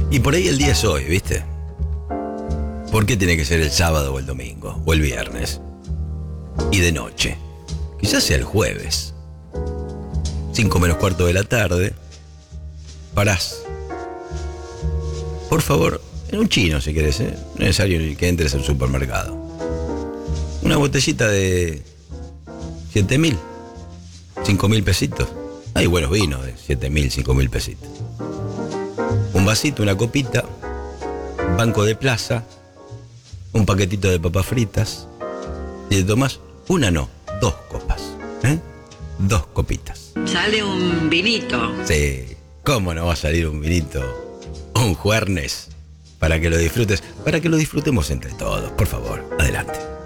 Y por ahí el día es hoy, ¿viste? ¿Por qué tiene que ser el sábado o el domingo? O el viernes. Y de noche. Quizás sea el jueves. 5 menos cuarto de la tarde. Parás. Por favor, en un chino si querés, ¿eh? No es necesario que entres al supermercado. Una botellita de 7.000, 5.000 pesitos. Hay buenos vinos de 7.000, 5.000 pesitos. Un vasito, una copita, banco de plaza, un paquetito de papas fritas. Y te tomás una, no, 2 copas, ¿eh? 2 copitas. Sale un vinito. Sí, ¿cómo no va a salir un vinito? Un jueves para que lo disfrutes, para que lo disfrutemos entre todos, por favor, adelante.